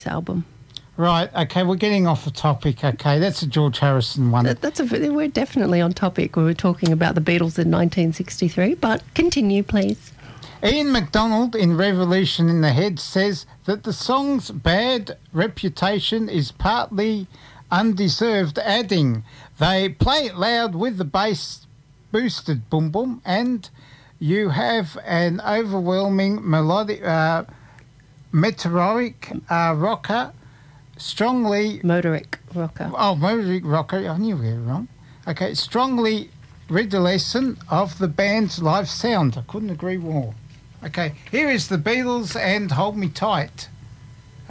album. Right, okay, we're getting off the topic, okay. That's a George Harrison one. We're definitely on topic. We were talking about the Beatles in 1963, but continue, please. Ian MacDonald in Revolution in the Head says that the song's bad reputation is partly undeserved, adding, they play it loud with the bass boosted boom boom and you have an overwhelming melodic, meteoric rocker, strongly... Motoric rocker. Oh, motoric rocker. I knew we were wrong. Okay, strongly reminiscent of the band's live sound. I couldn't agree more. Okay, here is the Beatles and Hold Me Tight.